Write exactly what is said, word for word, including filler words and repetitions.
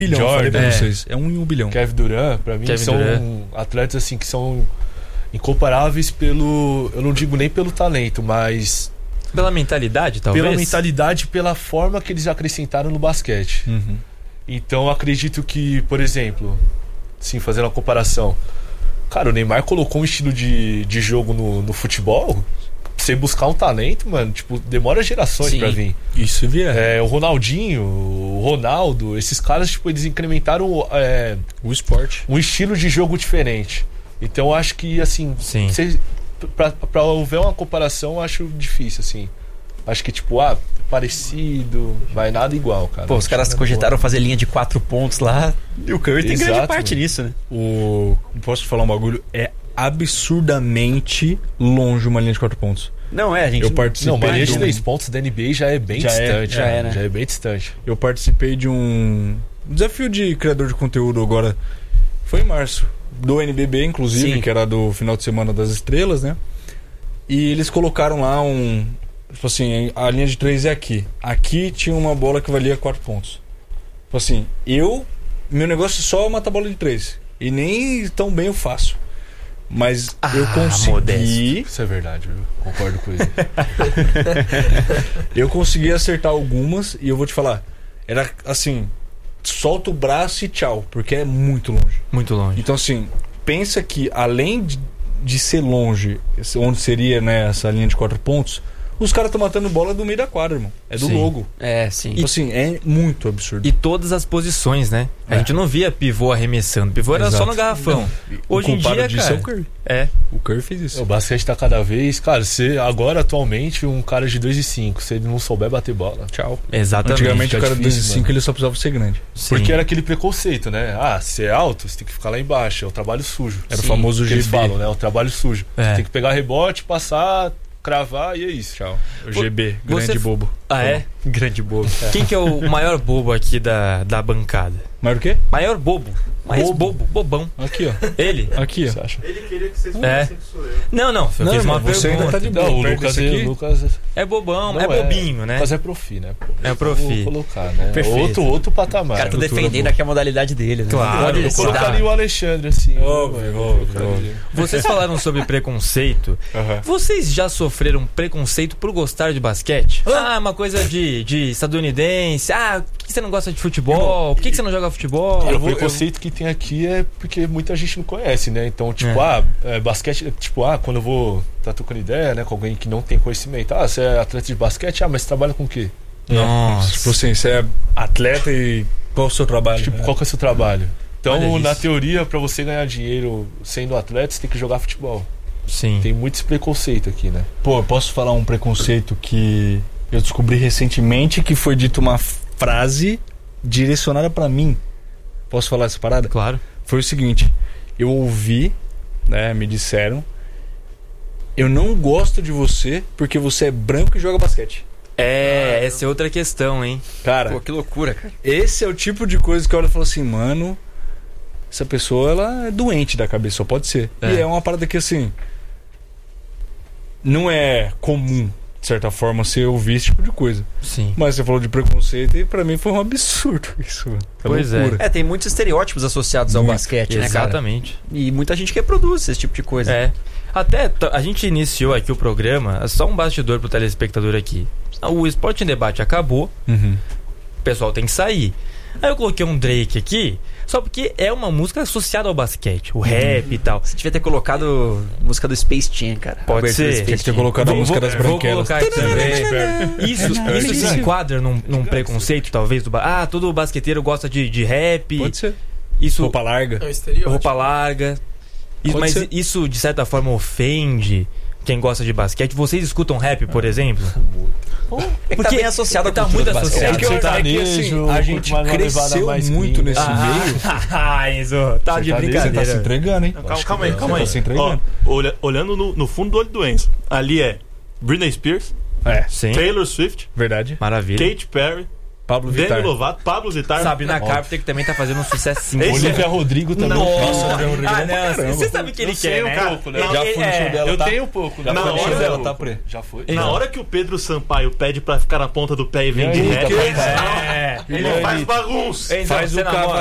bilhão, Jordan, falei pra é. vocês. É um em um bilhão. Kevin Durant, pra mim, Kevin são Durant. atletas assim que são incomparáveis pelo... Eu não digo nem pelo talento, mas... Pela mentalidade, talvez? Pela mentalidade, pela forma que eles acrescentaram no basquete. Uhum. Então, acredito que, por exemplo, sim, fazendo uma comparação, cara, o Neymar colocou um estilo de, de jogo no, no futebol. Você buscar um talento, mano, tipo, demora gerações Sim. pra vir. Isso vier. É, o Ronaldinho, o Ronaldo, esses caras, tipo, eles incrementaram é, O esporte. um estilo de jogo diferente. Então, eu acho que, assim, Sim. cê, pra, pra houver uma comparação, eu acho difícil, assim. Acho que, tipo, ah, parecido, vai nada igual, cara. Pô, os caras Acho cogitaram fazer linha de quatro pontos lá. E o Curry tem Exato, grande parte mano. nisso, né? O... Posso te falar um bagulho? É absurdamente longe uma linha de quatro pontos. Não, é, a gente... Eu participei Não, uma linha de de um... três pontos da N B A já é bem Já é, distante. já é, né? Já é bem distante. Eu participei de um desafio de criador de conteúdo agora. Foi em março. Do N B B, inclusive, Sim. que era do final de semana das estrelas, né? E eles colocaram lá um... Tipo assim, a linha de três é aqui. Aqui tinha uma bola que valia quatro pontos. Tipo assim, eu... Meu negócio é só matar bola de três. E nem tão bem eu faço. Mas Ah, eu consegui... modesto. Isso é verdade, viu? Concordo com ele. Eu consegui acertar algumas e eu vou te falar. Era assim... Solta o braço e tchau. Porque é muito longe. Muito longe. Então assim, pensa que além de, de ser longe, onde seria, né, essa linha de quatro pontos, os caras estão matando bola do meio da quadra, irmão. É do Sim. logo. É, sim. Então, assim, é muito absurdo. E todas as posições, né? A É. gente não via pivô arremessando. Pivô era Exato. só no garrafão. O Hoje em comparo dia, disso cara... é o Curry. É. O Curry fez isso. O basquete tá cada vez... Cara, você agora, atualmente, um cara de dois e cinco, se ele não souber bater bola, tchau. Exatamente. Antigamente o fica cara de dois e difícil, cinco mano. ele só precisava ser grande. Sim. Porque era aquele preconceito, né? Ah, se é alto, você tem que ficar lá embaixo. É o trabalho sujo. Era Sim, o famoso que G B. eles falam, né? O trabalho sujo. É. Você tem que pegar rebote, passar, cravar e é isso. Tchau. O G B, grande Você- bobo. Ah, é? Grande bobo. Quem que é o maior bobo aqui da, da bancada? Mas o quê? Maior bobo. Mais Bobo. bobo. Bobão. Aqui, ó. Ele? Aqui, Você ó. acha? Ele queria que vocês É. fossem que sou eu. Não, não. Eu Não, fiz irmão, uma você pergunta. ainda tá de boa. Não, o perto Lucas, desse é, aqui. o Lucas É bobão, não é bobinho, né? Lucas é profi, né? Pô? É profi. Vou colocar, né? Perfeito. Outro, outro patamar. O cara tá Cultura defendendo boa. aqui a modalidade dele, né? Claro, Pode eu Eu citar. colocaria o Alexandre, assim. Óbvio, né? Eu óbvio, colocaria. óbvio. Vocês falaram sobre preconceito. Aham. Vocês já sofreram preconceito por gostar de basquete? Ah, uma coisa de, de estadunidense. Ah, por que você não gosta de futebol? Por que você não joga futebol? Cara, Eu o vou- preconceito que tem aqui é porque muita gente não conhece, né? Então, tipo, É. ah, é, basquete, tipo, ah, quando eu vou tá trocando ideia, né, com alguém que não tem conhecimento, ah, você é atleta de basquete, ah, mas você trabalha com o quê? Nossa. Tipo assim, você é atleta e qual o seu trabalho? Tipo, É. qual que é o seu trabalho? Então, Olha na isso. teoria, pra você ganhar dinheiro sendo atleta, você tem que jogar futebol. Sim. Tem muito esse preconceito aqui, né? Pô, eu posso falar um preconceito que eu descobri recentemente, que foi dito uma frase direcionada pra mim. Posso falar essa parada? Claro. Foi o seguinte, eu ouvi, né, me disseram, eu não gosto de você porque você é branco e joga basquete. É, essa é outra questão, hein? Cara, Pô, que loucura, cara. esse é o tipo de coisa que eu olho e falo assim, mano, essa pessoa, ela é doente da cabeça, só pode ser. É. E é uma parada que, assim, não é comum, de certa forma, você ouvir esse tipo de coisa. Sim. Mas você falou de preconceito e pra mim foi um absurdo isso, mano. É Pois é. loucura. É, tem muitos estereótipos associados ao Muito. basquete, né, cara? Exatamente. E muita gente reproduz esse tipo de coisa. É. Até t- a gente iniciou aqui o programa, só um bastidor pro telespectador aqui. O Esporte em Debate acabou, Uhum. o pessoal tem que sair. Aí eu coloquei um Drake aqui, só porque é uma música associada ao basquete, o rap e tal. Você devia ter colocado a música do Space Jam, cara. Pode A abertura ser. do Space Tinha que ter Jam. colocado a Vou- música vou- das vou branquelas. colocar aqui também. Isso, isso se enquadra num, num preconceito, talvez, do ba- ah, todo basqueteiro gosta de, de rap. Pode ser. Isso, Roupa larga. É um estereótipo. roupa larga. Isso- Pode mas ser. isso, de certa forma, ofende quem gosta de basquete. Vocês escutam rap, por exemplo? É que tá bem associado à tá cultura muito do basquete. associado. É que eu- é que, assim, sertanejo, a curto gente mais uma levada cresceu mais muito clean, nesse né? meio. Ah, Enzo, tá de Sertanejo, Você tá se brincadeira. entregando, hein? Não, calma, calma aí, calma Você aí. tá se entregando. Ó, olha- olhando no, no fundo do olho do Enzo, ali é Britney Spears, É, Sim, Taylor Swift, verdade. maravilha. Katy Perry, Pablo Vittar. Demi Lovato, Pablo Vittar. Sabrina Carpenter, que também tá fazendo um sucesso. Esse Olivia Rodrigo também. Nossa, Olivia Rodrigo Ah, é bom pra não, caramba. você sabe o que ele Eu quer, sei um né? pouco, né? Ele- Já fui no é, show dela, Eu tá? tenho um pouco, né? Na Já foi no hora show dela, eu- tá pre? Já foi? Ele- Na hora que o Pedro Sampaio pede pra ficar na ponta do pé e vem de Eita, ré, papai. É, ele faz bagunça. Então, Faz você o namora- cavalo.